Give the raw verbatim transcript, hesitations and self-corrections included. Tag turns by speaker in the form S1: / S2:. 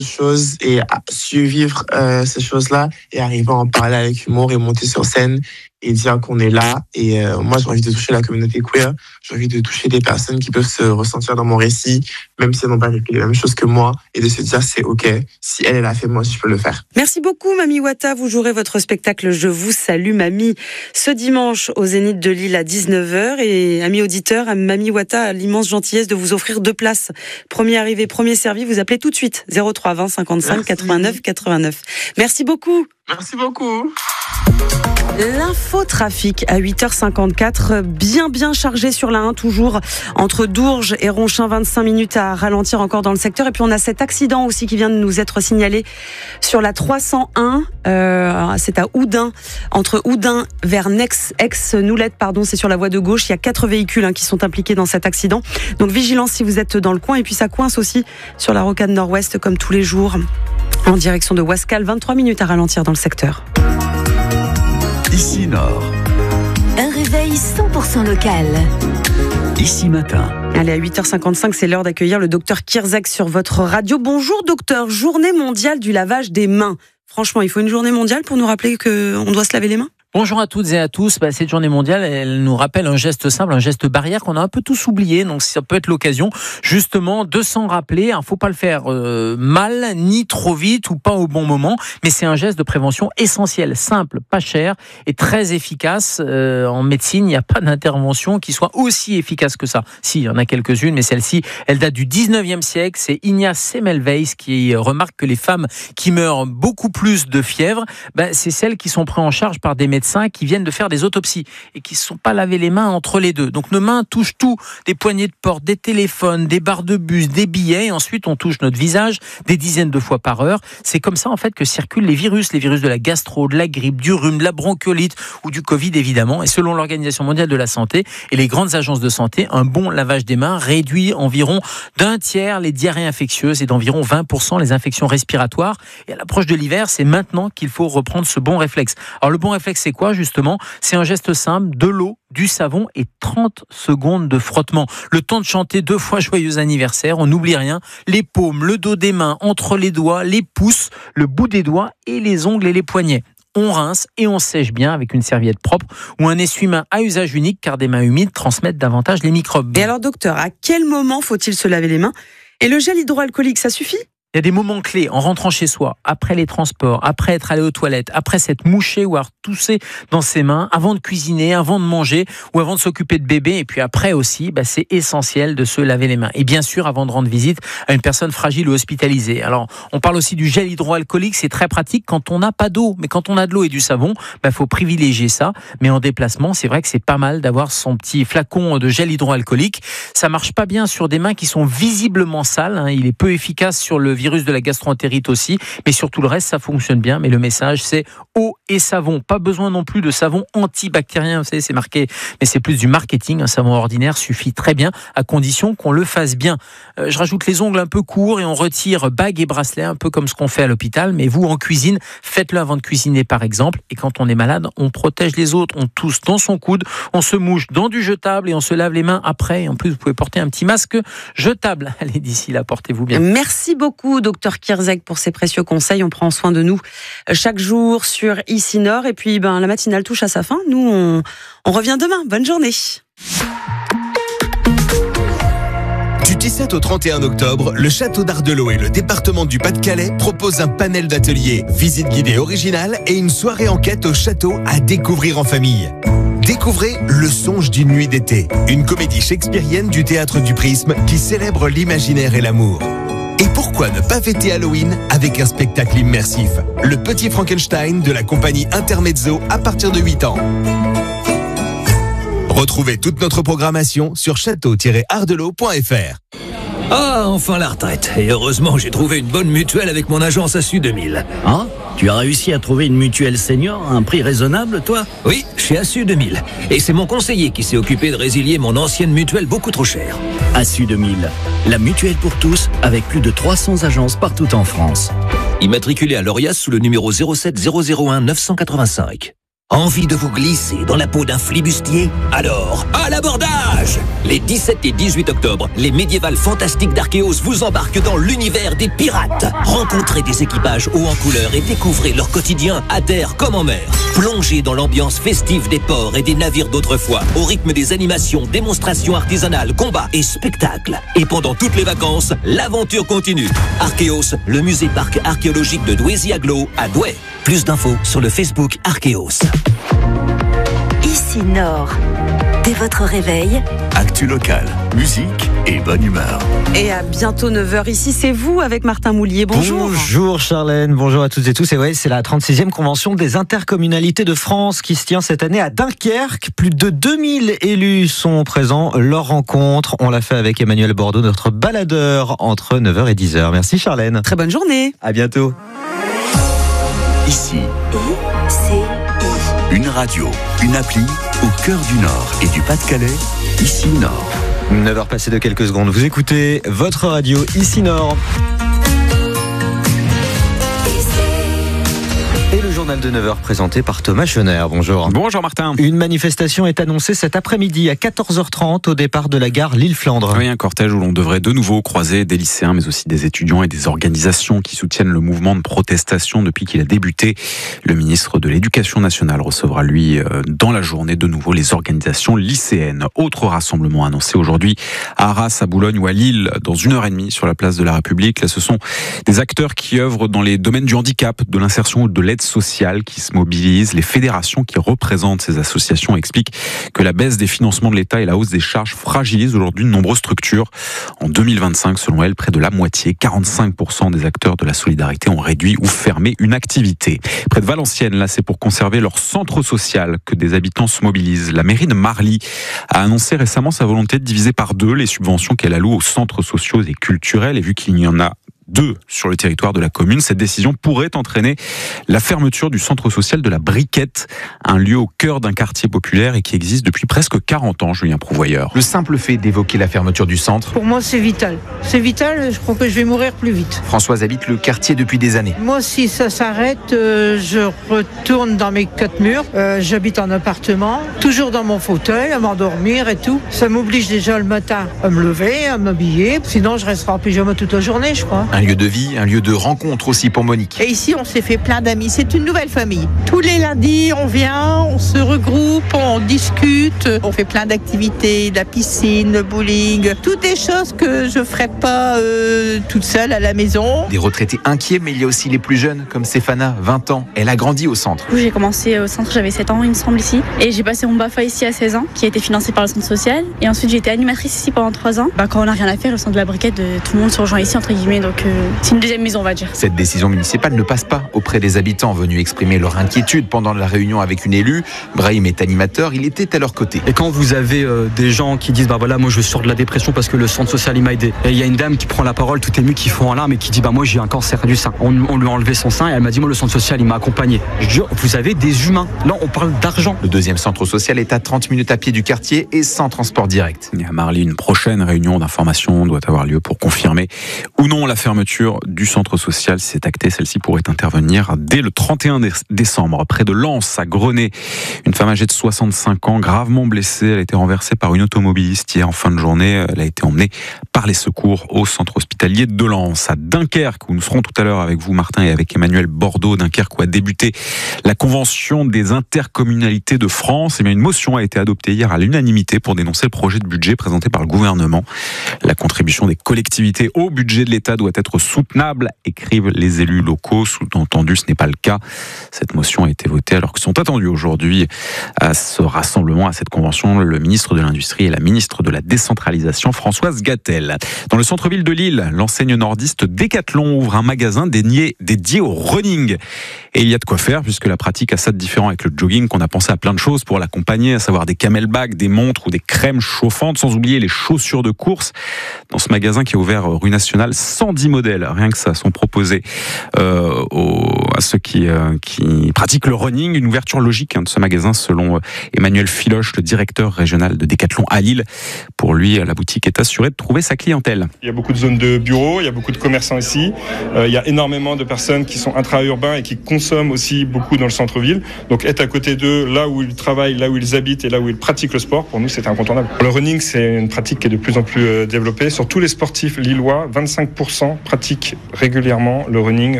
S1: choses et à survivre euh, ces choses-là et arriver à en parler avec humour et monter sur scène et dire qu'on est là. Et euh, moi, j'ai envie de toucher la communauté queer. J'ai envie de toucher des personnes qui peuvent se ressentir dans mon récit, même si elles n'ont pas vécu les mêmes choses que moi, et de se dire c'est OK. Si elle, elle a fait, moi aussi, je peux le faire.
S2: Merci beaucoup, Mami Wata. Vous jouerez votre spectacle Je vous salue, Mami, ce dimanche au Zénith de Lille à dix-neuf heures. Et amis auditeurs, Mami Wata a l'immense gentillesse de vous offrir deux places. Premier arrivé, premier servi. Vous appelez tout de suite zéro trois vingt cinquante-cinq
S1: Merci.
S2: quatre-vingt-neuf quatre-vingt-neuf. Merci beaucoup.
S1: Merci beaucoup.
S2: L'infotrafic à huit heures cinquante-quatre, bien bien chargé sur la un, toujours entre Dourges et Ronchin, vingt-cinq minutes à ralentir encore dans le secteur. Et puis on a cet accident aussi qui vient de nous être signalé sur la trois cent un, euh, c'est à Oudin, entre Oudin vers Nex, ex-Noulette, pardon, c'est sur la voie de gauche. Il y a quatre véhicules hein, qui sont impliqués dans cet accident. Donc vigilance si vous êtes dans le coin. Et puis ça coince aussi sur la rocade nord-ouest comme tous les jours en direction de Wascal, vingt-trois minutes à ralentir dans le secteur.
S3: Ici Nord.
S4: Un réveil cent pour cent local.
S3: Ici Matin.
S2: Allez, à huit heures cinquante-cinq, c'est l'heure d'accueillir le docteur Kirzek sur votre radio. Bonjour docteur, journée mondiale du lavage des mains. Franchement, il faut une journée mondiale pour nous rappeler qu'on doit se laver les mains ?
S5: Bonjour à toutes et à tous. Bah, cette journée mondiale, elle nous rappelle un geste simple, un geste barrière qu'on a un peu tous oublié. Donc ça peut être l'occasion justement de s'en rappeler. Il ne faut pas le faire euh, mal, ni trop vite ou pas au bon moment. Mais c'est un geste de prévention essentiel, simple, pas cher et très efficace. Euh, en médecine, il n'y a pas d'intervention qui soit aussi efficace que ça. Si, il y en a quelques-unes, mais celle-ci, elle date du dix-neuvième siècle. C'est Ignace Semmelweis qui remarque que les femmes qui meurent beaucoup plus de fièvre, bah, c'est celles qui sont prises en charge par des médecins qui viennent de faire des autopsies et qui ne se sont pas lavé les mains entre les deux. Donc nos mains touchent tout, des poignées de porte, des téléphones, des barres de bus, des billets, et ensuite on touche notre visage des dizaines de fois par heure. C'est comme ça en fait que circulent les virus, les virus de la gastro, de la grippe, du rhume, de la bronchiolite ou du Covid évidemment. Et selon l'Organisation mondiale de la santé et les grandes agences de santé, un bon lavage des mains réduit environ d'un tiers les diarrhées infectieuses et d'environ vingt pour cent les infections respiratoires. Et à l'approche de l'hiver, c'est maintenant qu'il faut reprendre ce bon réflexe. Alors le bon réflexe, c'est quoi justement ? C'est un geste simple, de l'eau, du savon et trente secondes de frottement. Le temps de chanter deux fois joyeux anniversaire, on n'oublie rien. Les paumes, le dos des mains, entre les doigts, les pouces, le bout des doigts et les ongles et les poignets. On rince et on sèche bien avec une serviette propre ou un essuie-main à usage unique car des mains humides transmettent davantage les microbes.
S2: Et alors docteur, à quel moment faut-il se laver les mains ? Et le gel hydroalcoolique, ça suffit ?
S5: Il y a des moments clés en rentrant chez soi, après les transports, après être allé aux toilettes, après s'être mouché ou avoir toussé dans ses mains, avant de cuisiner, avant de manger ou avant de s'occuper de bébé. Et puis après aussi, bah, c'est essentiel de se laver les mains. Et bien sûr, avant de rendre visite à une personne fragile ou hospitalisée. Alors, on parle aussi du gel hydroalcoolique. C'est très pratique quand on n'a pas d'eau. Mais quand on a de l'eau et du savon, bah, faut privilégier ça. Mais en déplacement, c'est vrai que c'est pas mal d'avoir son petit flacon de gel hydroalcoolique. Ça marche pas bien sur des mains qui sont visiblement sales. Hein. Il est peu efficace sur le virus de la gastroentérite aussi, mais sur tout le reste, ça fonctionne bien. Mais le message, c'est eau et savon. Pas besoin non plus de savon antibactérien, vous savez, c'est marqué, mais c'est plus du marketing. Un savon ordinaire suffit très bien, à condition qu'on le fasse bien. Euh, je rajoute les ongles un peu courts et on retire bagues et bracelets, un peu comme ce qu'on fait à l'hôpital. Mais vous, en cuisine, faites-le avant de cuisiner, par exemple. Et quand on est malade, on protège les autres. On tousse dans son coude, on se mouche dans du jetable et on se lave les mains après. Et en plus, vous pouvez porter un petit masque jetable. Allez, d'ici là, portez-vous bien.
S2: Merci beaucoup, docteur Kirzek, pour ces précieux conseils. On prend soin de nous chaque jour sur Ici Nord. Et puis, ben, la matinale touche à sa fin. Nous, on, on revient demain. Bonne journée.
S6: Du dix-sept au trente et un octobre, le château d'Ardelot et le département du Pas-de-Calais proposent un panel d'ateliers, visites guidées originales et une soirée enquête au château à découvrir en famille. Découvrez Le songe d'une nuit d'été, une comédie shakespearienne du théâtre du Prisme qui célèbre l'imaginaire et l'amour. Et pourquoi ne pas fêter Halloween avec un spectacle immersif, Le Petit Frankenstein de la compagnie Intermezzo à partir de huit ans. Retrouvez toute notre programmation sur château tiret ardelot point f r.
S7: Ah, enfin la retraite. Et heureusement, j'ai trouvé une bonne mutuelle avec mon agence A S U deux mille.
S8: Ah, tu as réussi à trouver une mutuelle senior à un prix raisonnable, toi ?
S7: Oui, chez A S U deux mille. Et c'est mon conseiller qui s'est occupé de résilier mon ancienne mutuelle beaucoup trop chère.
S8: A S U deux mille, la mutuelle pour tous, avec plus de trois cents agences partout en France.
S7: Immatriculé à l'Orias sous le numéro zéro sept zéro zéro un neuf cent quatre-vingt-cinq. Envie de vous glisser dans la peau d'un flibustier? Alors, à l'abordage! Les dix-sept et dix-huit octobre, les médiévales fantastiques d'Archéos vous embarquent dans l'univers des pirates. Rencontrez des équipages hauts en couleur et découvrez leur quotidien à terre comme en mer. Plongez dans l'ambiance festive des ports et des navires d'autrefois, au rythme des animations, démonstrations artisanales, combats et spectacles. Et pendant toutes les vacances, l'aventure continue. Archéos, le musée-parc archéologique de Douaisis-Aglo à Douai. Plus d'infos sur le Facebook Archéos.
S4: Ici Nord. Dès votre réveil,
S3: Actu locale, musique et bonne humeur.
S2: Et à bientôt neuf heures. Ici, c'est vous avec Martin Moulier. Bonjour.
S9: Bonjour Charlène, bonjour à toutes et tous. Et ouais, c'est la trente-sixième convention des intercommunalités de France qui se tient cette année à Dunkerque. Plus de deux mille élus sont présents. Leur rencontre, on l'a fait avec Emmanuel Bordeaux, notre baladeur, entre neuf heures et dix heures. Merci Charlène.
S2: Très bonne journée.
S9: À bientôt.
S3: Ici,
S4: I, C, I.
S3: une radio, une appli au cœur du Nord et du Pas-de-Calais. Ici Nord.
S9: neuf heures passées de quelques secondes. Vous écoutez votre radio Ici Nord. Et le journal de neuf heures présenté par Thomas Schoner. Bonjour.
S10: Bonjour Martin.
S9: Une manifestation est annoncée cet après-midi à quatorze heures trente au départ de la gare Lille-Flandre.
S10: Oui, un cortège où l'on devrait de nouveau croiser des lycéens, mais aussi des étudiants et des organisations qui soutiennent le mouvement de protestation depuis qu'il a débuté. Le ministre de l'Éducation nationale recevra, lui, dans la journée, de nouveau les organisations lycéennes. Autre rassemblement annoncé aujourd'hui à Arras, à Boulogne ou à Lille, dans une heure et demie sur la place de la République. Là, ce sont des acteurs qui œuvrent dans les domaines du handicap, de l'insertion ou de l'aide sociale qui se mobilisent. Les fédérations qui représentent ces associations expliquent que la baisse des financements de l'État et la hausse des charges fragilisent aujourd'hui de nombreuses structures. En deux mille vingt-cinq, selon elles, près de la moitié, quarante-cinq pour cent des acteurs de la solidarité ont réduit ou fermé une activité. Près de Valenciennes, là, c'est pour conserver leur centre social que des habitants se mobilisent. La mairie de Marly a annoncé récemment sa volonté de diviser par deux les subventions qu'elle alloue aux centres sociaux et culturels. Et vu qu'il y en a deux sur le territoire de la commune, cette décision pourrait entraîner la fermeture du centre social de la Briquette, un lieu au cœur d'un quartier populaire et qui existe depuis presque quarante ans, Julien Prouvoyeur.
S11: Le simple fait d'évoquer la fermeture du centre.
S12: Pour moi, c'est vital. C'est vital, je crois que je vais mourir plus vite.
S11: Françoise habite le quartier depuis des années.
S12: Moi, si ça s'arrête, euh, je retourne dans mes quatre murs. Euh, j'habite en appartement, toujours dans mon fauteuil, à m'endormir et tout. Ça m'oblige déjà le matin à me lever, à m'habiller. Sinon, je resterai en pyjama toute la journée, je crois.
S11: Un lieu de vie, un lieu de rencontre aussi pour Monique.
S13: Et ici, on s'est fait plein d'amis. C'est une nouvelle famille. Tous les lundis, on vient, on se regroupe, on discute, on fait plein d'activités, de la piscine, le bowling, toutes des choses que je ferais pas euh, toute seule à la maison.
S11: Des retraités inquiets, mais il y a aussi les plus jeunes, comme Stéphana, vingt ans. Elle a grandi au centre.
S14: J'ai commencé au centre, j'avais sept ans, il me semble, ici. Et j'ai passé mon B A F A ici à seize ans, qui a été financé par le centre social. Et ensuite, j'ai été animatrice ici pendant trois ans. Bah, quand on n'a rien à faire, le centre de la Briquette, tout le monde se rejoint ici, entre guillemets. Donc, euh, c'est une deuxième maison, on va dire.
S11: Cette décision municipale ne passe pas auprès des habitants venus exprimer leur inquiétude pendant la réunion avec une élue. Brahim est animateur, il était à leur côté.
S15: Et quand vous avez euh, des gens qui disent bah voilà, moi je sors de la dépression parce que le centre social il m'a aidé. Et il y a une dame qui prend la parole, tout émue, qui fond en larmes et qui dit bah moi j'ai un cancer du sein. On, on lui a enlevé son sein et elle m'a dit moi le centre social il m'a accompagné. Je dis vous avez des humains. Là on parle d'argent.
S11: Le deuxième centre social est à trente minutes à pied du quartier et sans transport direct.
S10: Et à Marly, une prochaine réunion d'information doit avoir lieu pour confirmer ou non la fermeture du centre social. Si c'est acté, celle-ci pourrait intervenir dès le trente et un décembre. Près de Lens, à Grenay, une femme âgée de soixante-cinq ans, gravement blessée. Elle a été renversée par une automobiliste hier en fin de journée. Elle a été emmenée par les secours au centre hospitalier de Lens. À Dunkerque, où nous serons tout à l'heure avec vous, Martin, et avec Emmanuel Bordeaux. Dunkerque, où a débuté la convention des intercommunalités de France. Et bien, une motion a été adoptée hier à l'unanimité pour dénoncer le projet de budget présenté par le gouvernement. La contribution des collectivités au budget de l'État doit être soutenable, écrivent les élus locaux. Sous-entendu, ce n'est pas le cas. Cette motion a été votée alors que sont attendus aujourd'hui à ce rassemblement, à cette convention, le ministre de l'Industrie et la ministre de la Décentralisation, Françoise Gatel. Dans le centre-ville de Lille, l'enseigne nordiste Decathlon ouvre un magasin dédié, dédié au running. Et il y a de quoi faire puisque la pratique a ça de différent avec le jogging qu'on a pensé à plein de choses pour l'accompagner, à savoir des camelbacks, des montres ou des crèmes chauffantes, sans oublier les chaussures de course. Dans ce magasin qui est ouvert rue Nationale, cent dix modèles, rien que ça, sont proposés euh, aux, à ceux qui, euh, qui pratiquent le running. Une ouverture logique hein, de ce magasin selon Emmanuel Filoche, le directeur régional de Decathlon à Lille. Pour lui, la boutique est assurée de trouver sa clientèle.
S16: Il y a beaucoup de zones de bureaux, il y a beaucoup de commerçants ici. Euh, il y a énormément de personnes qui sont intra-urbains et qui consomment aussi beaucoup dans le centre-ville. Donc être à côté d'eux, là où ils travaillent, là où ils habitent et là où ils pratiquent le sport, pour nous c'est incontournable. Le running, c'est une pratique qui est de plus en plus développée. Sur tous les sportifs lillois, vingt-cinq pour cent pratiquent régulièrement le running